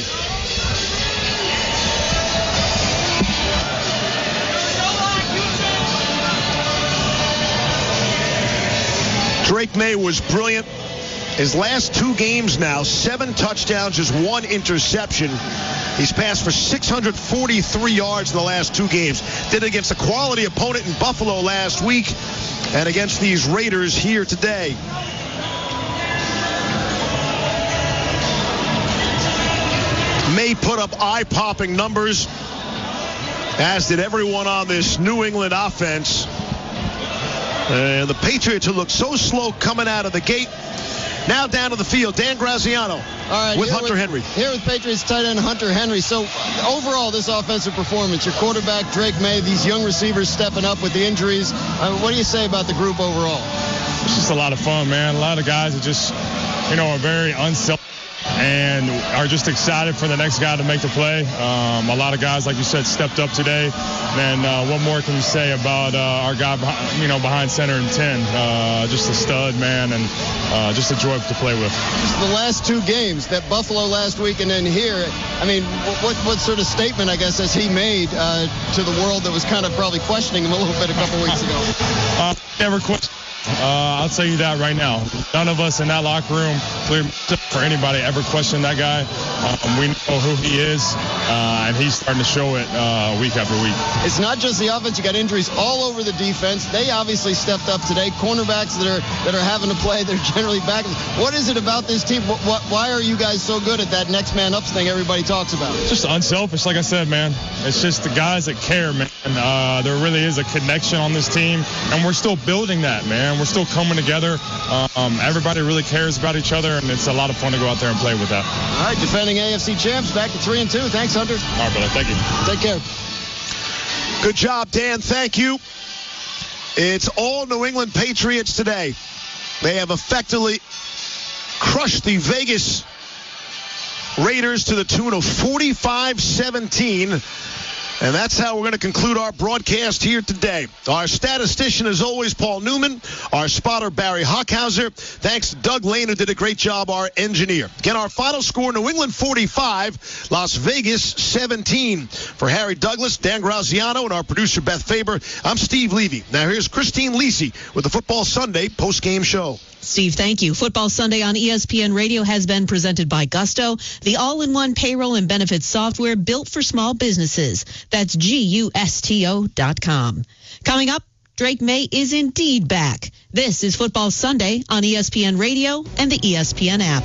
Drake May was brilliant. His last 2 games now, 7 touchdowns, just 1 interception. He's passed for 643 yards in the last 2 games. Did it against a quality opponent in Buffalo last week and against these Raiders here today. May put up eye-popping numbers, as did everyone on this New England offense. And the Patriots, who looked so slow coming out of the gate, now down to the field. Dan Graziano with Hunter Henry. Here with Patriots tight end Hunter Henry. So overall, this offensive performance, your quarterback Drake May, these young receivers stepping up with the injuries. What do you say about the group overall? It's just a lot of fun, man. A lot of guys are just, are very unselfish and are just excited for the next guy to make the play. A lot of guys, like you said, stepped up today. And what more can you say about our guy, behind center and 10? Just a stud, man, and just a joy to play with. Just the last 2 games, that Buffalo last week and then here, I mean, what sort of statement, I guess, has he made to the world that was kind of probably questioning him a little bit a couple weeks ago? Never questioned. I'll tell you that right now. None of us in that locker room, for anybody, ever questioned that guy. We know who he is, and he's starting to show it week after week. It's not just the offense. You got injuries all over the defense. They obviously stepped up today. Cornerbacks that are having to play, they're generally back. What is it about this team? Why are you guys so good at that next man up thing everybody talks about? Just unselfish, like I said, man. It's just the guys that care, man. There really is a connection on this team, and we're still building that, man. We're still coming together. Everybody really cares about each other, and it's a lot of fun to go out there and play with that. All right, defending AFC champs, back to 3-2. Thanks, Hunter. All right, brother. Thank you. Take care. Good job, Dan. Thank you. It's all New England Patriots today. They have effectively crushed the Vegas Raiders to the tune of 45-17. And that's how we're going to conclude our broadcast here today. Our statistician, as always, Paul Newman. Our spotter, Barry Hockhauser. Thanks to Doug Lane, who did a great job, our engineer. Again, our final score, New England 45, Las Vegas 17. For Harry Douglas, Dan Graziano, and our producer, Beth Faber, I'm Steve Levy. Now here's Christine Lisi with the Football Sunday post-game show. Steve, thank you. Football Sunday on ESPN Radio has been presented by Gusto, the all-in-one payroll and benefits software built for small businesses. That's GUSTO.com. Coming up, Drake May is indeed back. This is Football Sunday on ESPN Radio and the ESPN app.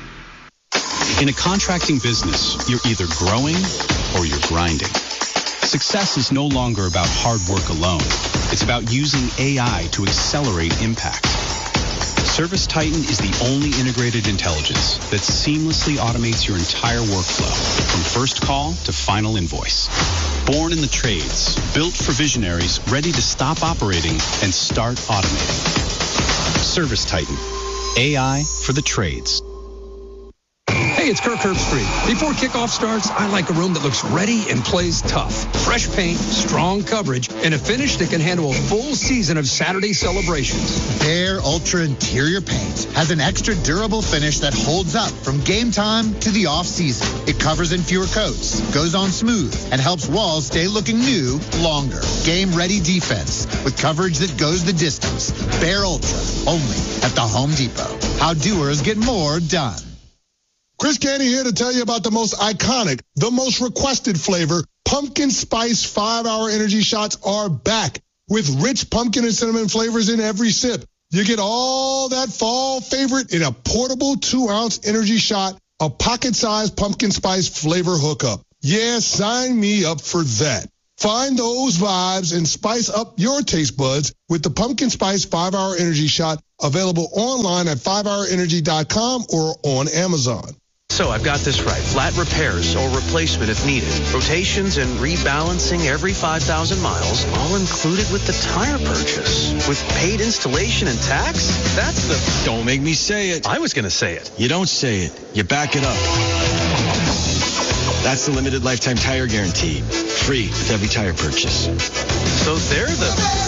In a contracting business, you're either growing or you're grinding. Success is no longer about hard work alone. It's about using AI to accelerate impact. ServiceTitan is the only integrated intelligence that seamlessly automates your entire workflow, from first call to final invoice. Born in the trades, built for visionaries ready to stop operating and start automating. ServiceTitan, AI for the trades. Hey, it's Kirk Herbstreit. Before kickoff starts, I like a room that looks ready and plays tough. Fresh paint, strong coverage, and a finish that can handle a full season of Saturday celebrations. Behr Ultra Interior Paint has an extra durable finish that holds up from game time to the off-season. It covers in fewer coats, goes on smooth, and helps walls stay looking new longer. Game-ready defense with coverage that goes the distance. Behr Ultra, only at the Home Depot. How doers get more done. Chris Canty here to tell you about the most iconic, the most requested flavor. Pumpkin Spice 5-Hour Energy Shots are back with rich pumpkin and cinnamon flavors in every sip. You get all that fall favorite in a portable 2-ounce energy shot, a pocket-sized pumpkin spice flavor hookup. Yeah, sign me up for that. Find those vibes and spice up your taste buds with the Pumpkin Spice 5-Hour Energy Shot, available online at 5hourenergy.com or on Amazon. So I've got this right. Flat repairs or replacement if needed. Rotations and rebalancing every 5,000 miles, all included with the tire purchase. With paid installation and tax? That's the... Don't make me say it. I was going to say it. You don't say it. You back it up. That's the limited lifetime tire guarantee. Free with every tire purchase. So they're the...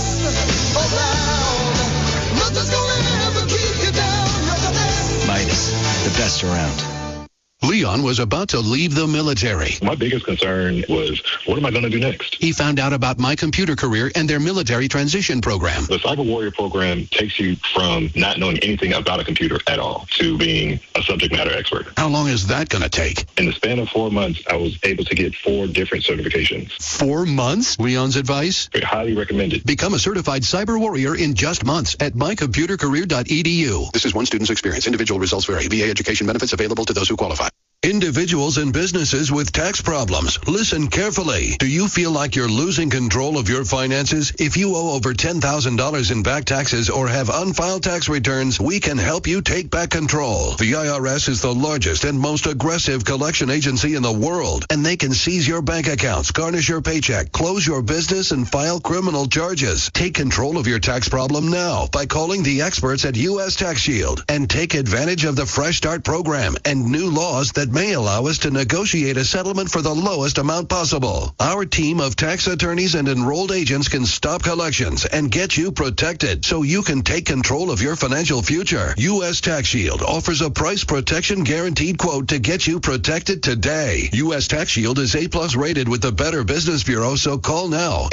Midas, the best around. Leon was about to leave the military. My biggest concern was, what am I going to do next? He found out about My Computer Career and their military transition program. The Cyber Warrior program takes you from not knowing anything about a computer at all to being a subject matter expert. How long is that going to take? In the span of 4 months, I was able to get 4 different certifications. 4 months? Leon's advice? I highly recommend it. Become a certified Cyber Warrior in just months at mycomputercareer.edu. This is one student's experience. Individual results vary. VA education benefits available to those who qualify. Individuals and businesses with tax problems, listen carefully. Do you feel like you're losing control of your finances? If you owe over $10,000 in back taxes or have unfiled tax returns, we can help you take back control. The IRS is the largest and most aggressive collection agency in the world, and they can seize your bank accounts, garnish your paycheck, close your business, and file criminal charges. Take control of your tax problem now by calling the experts at U.S. Tax Shield and take advantage of the Fresh Start program and new laws that may allow us to negotiate a settlement for the lowest amount possible. Our team of tax attorneys and enrolled agents can stop collections and get you protected so you can take control of your financial future. U.S. Tax Shield offers a price protection guaranteed quote to get you protected today. U.S. Tax Shield is A+ rated with the Better Business Bureau, so call now.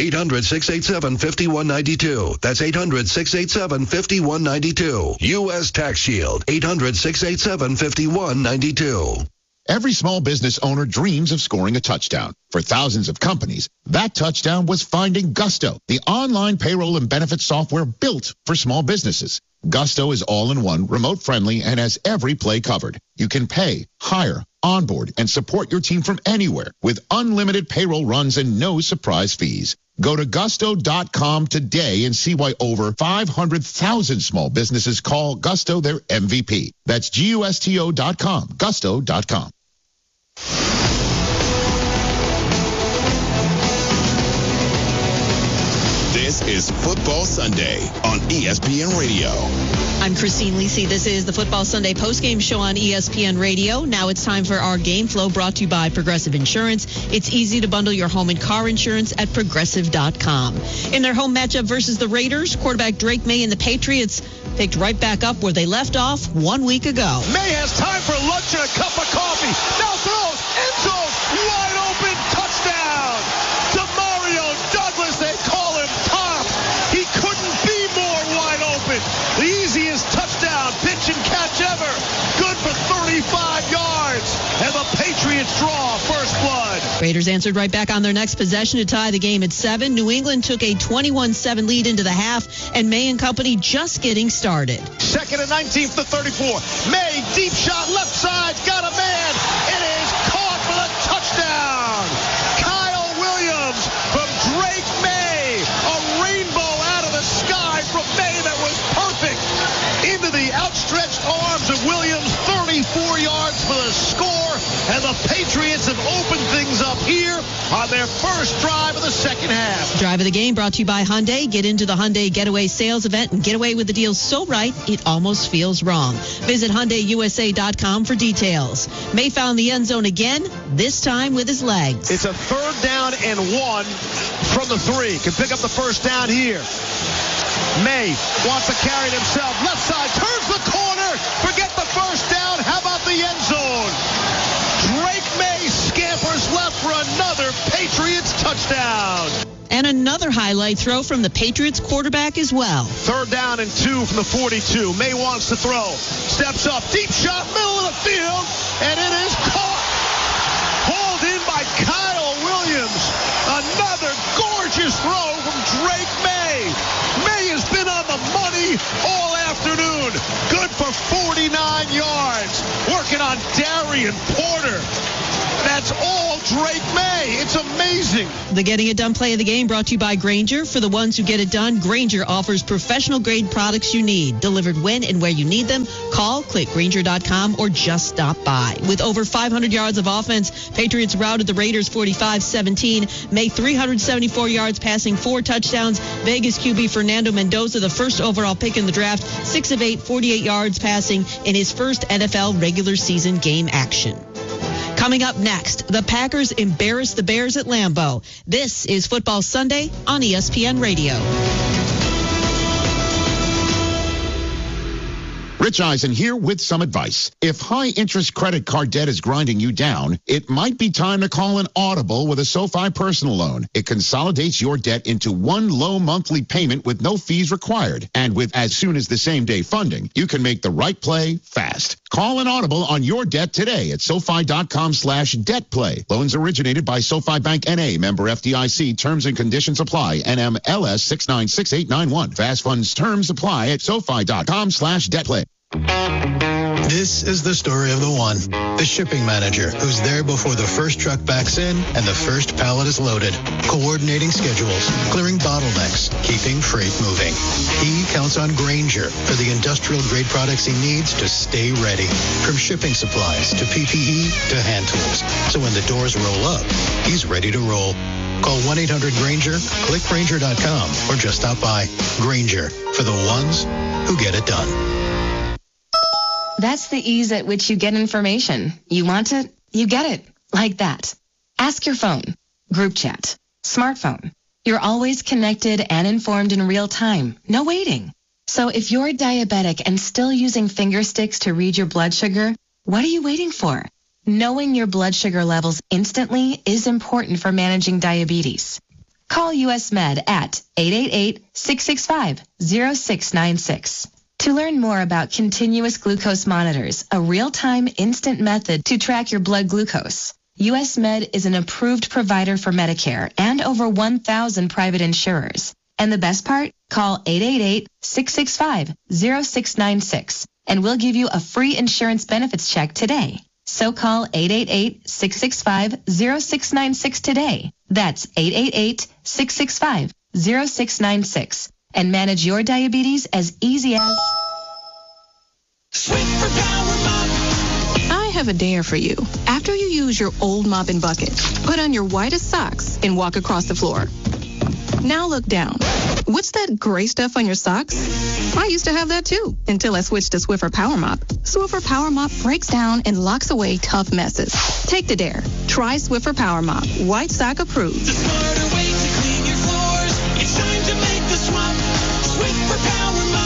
800-687-5192. That's 800-687-5192. U.S. Tax Shield. 800-687-5192. Every small business owner dreams of scoring a touchdown. For thousands of companies, that touchdown was finding Gusto, the online payroll and benefits software built for small businesses. Gusto is all-in-one, remote-friendly, and has every play covered. You can pay, hire, onboard, and support your team from anywhere with unlimited payroll runs and no surprise fees. Go to gusto.com today and see why over 500,000 small businesses call Gusto their MVP. That's gusto.com, gusto.com. This is Football Sunday on ESPN Radio. I'm Christine Lisi. This is the Football Sunday postgame show on ESPN Radio. Now it's time for our game flow, brought to you by Progressive Insurance. It's easy to bundle your home and car insurance at Progressive.com. In their home matchup versus the Raiders, quarterback Drake May and the Patriots picked right back up where they left off 1 week ago. May has time for lunch and a cup of coffee. Now throws, end zone, wide open, touchdown. Demario Douglas, they call him Tom. He couldn't be more wide open. The easiest touchdown, pitch and catch ever. Good for 35 yards. And the Patriots draw first blood. Raiders answered right back on their next possession to tie the game at 7. New England took a 21-7 lead into the half, and May and company just getting started. Second and 19 for the 34. May, deep shot, left side, got a man. It is caught for the touchdown. Kyle Williams arms of Williams, 34 yards for the score, and the Patriots have opened things up here on their first drive of the second half. Drive of the game brought to you by Hyundai. Get into the Hyundai Getaway Sales Event and get away with the deals so right, it almost feels wrong. Visit HyundaiUSA.com for details. May found the end zone again, this time with his legs. It's a 3rd down and 1 from the 3. Can pick up the first down here. May wants to carry it himself. Left side, turns the corner. Forget the first down. How about the end zone? Drake May scampers left for another Patriots touchdown. And another highlight throw from the Patriots quarterback as well. 3rd down and 2 from the 42. May wants to throw. Steps up. Deep shot, middle of the field. And it is caught. Hauled in by Kyle Williams. Another gorgeous throw from Drake May. May has been on the money all afternoon. Good for 49 yards. Working on Darian Porter. That's all Drake May. It's amazing. The Getting It Done play of the game brought to you by Grainger. For the ones who get it done, Grainger offers professional-grade products you need, delivered when and where you need them. Call, click Grainger.com, or just stop by. With over 500 yards of offense, Patriots routed the Raiders 45-17. May 374 yards passing, 4 touchdowns. Vegas QB Fernando Mendoza, the first overall pick in the draft, 6 of 8, 48 yards passing in his first NFL regular season game action. Coming up next, the Packers embarrass the Bears at Lambeau. This is Football Sunday on ESPN Radio. Rich Eisen here with some advice. If high-interest credit card debt is grinding you down, it might be time to call an Audible with a SoFi personal loan. It consolidates your debt into one low monthly payment with no fees required. And with as soon as the same-day funding, you can make the right play fast. Call an Audible on your debt today at SoFi.com/debtplay. Loans originated by SoFi Bank N.A., member FDIC. Terms and conditions apply. NMLS 696891. Fast funds terms apply at SoFi.com/debtplay. This is the story of the one, the shipping manager, who's there before the first truck backs in and the first pallet is loaded, coordinating schedules, clearing bottlenecks, keeping freight moving. He counts on Grainger for the industrial-grade products he needs to stay ready, from shipping supplies to PPE to hand tools. So when the doors roll up, he's ready to roll. Call 1-800-GRAINGER, click Grainger.com, or just stop by. Grainger, for the ones who get it done. That's the ease at which you get information. You want it, you get it. Like that. Ask your phone. Group chat. Smartphone. You're always connected and informed in real time. No waiting. So if you're diabetic and still using finger sticks to read your blood sugar, what are you waiting for? Knowing your blood sugar levels instantly is important for managing diabetes. Call US Med at 888-665-0696. To learn more about continuous glucose monitors, a real-time instant method to track your blood glucose, US Med is an approved provider for Medicare and over 1,000 private insurers. And the best part? Call 888-665-0696 and we'll give you a free insurance benefits check today. So call 888-665-0696 today. That's 888-665-0696. And manage your diabetes as easy as... Swiffer Power Mop. I have a dare for you. After you use your old mop and bucket, put on your whitest socks and walk across the floor. Now look down. What's that gray stuff on your socks? I used to have that too, until I switched to Swiffer Power Mop. Swiffer Power Mop breaks down and locks away tough messes. Take the dare. Try Swiffer Power Mop. White sock approved. The smarter way to clean your floors. It's time to make the swap. Swiffer Power Mop.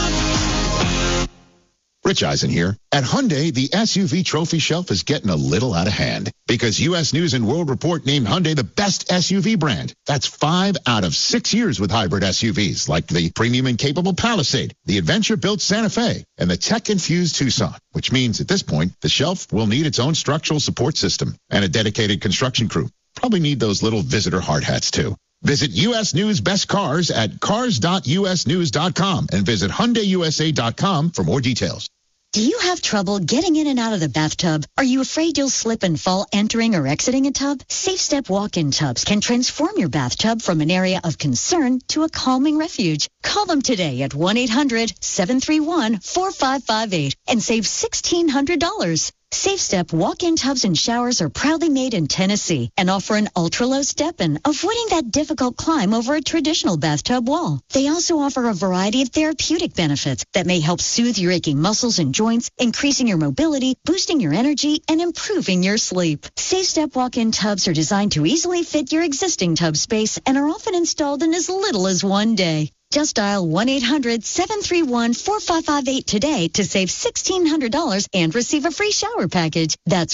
Rich Eisen here. At Hyundai, the SUV trophy shelf is getting a little out of hand because U.S. News & World Report named Hyundai the best SUV brand. That's 5 out of 6 years with hybrid SUVs like the premium and capable Palisade, the adventure-built Santa Fe, and the tech-infused Tucson, which means at this point, the shelf will need its own structural support system and a dedicated construction crew. Probably need those little visitor hard hats, too. Visit U.S. News Best Cars at cars.usnews.com and visit HyundaiUSA.com for more details. Do you have trouble getting in and out of the bathtub? Are you afraid you'll slip and fall entering or exiting a tub? Safe Step walk-in tubs can transform your bathtub from an area of concern to a calming refuge. Call them today at 1-800-731-4558 and save $1,600. Safe Step walk-in tubs and showers are proudly made in Tennessee and offer an ultra-low step-in, avoiding that difficult climb over a traditional bathtub wall. They also offer a variety of therapeutic benefits that may help soothe your aching muscles and joints, increasing your mobility, boosting your energy, and improving your sleep. Safe Step walk-in tubs are designed to easily fit your existing tub space and are often installed in as little as one day. Just dial 1-800-731-4558 today to save $1,600 and receive a free shower package. That's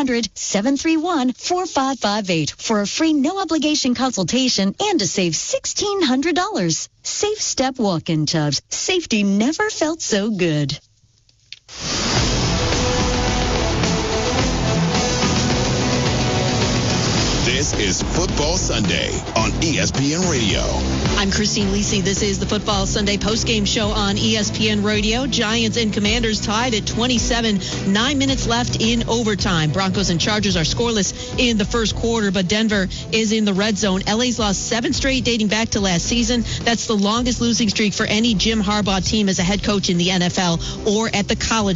1-800-731-4558 for a free no-obligation consultation and to save $1,600. Safe Step walk-in tubs. Safety never felt so good. This is Football Sunday on ESPN Radio. I'm Christine Lisi. This is the Football Sunday postgame show on ESPN Radio. Giants and Commanders tied at 27. 9 minutes left in overtime. Broncos and Chargers are scoreless in the first quarter, but Denver is in the red zone. LA's lost 7 straight dating back to last season. That's the longest losing streak for any Jim Harbaugh team as a head coach in the NFL or at the college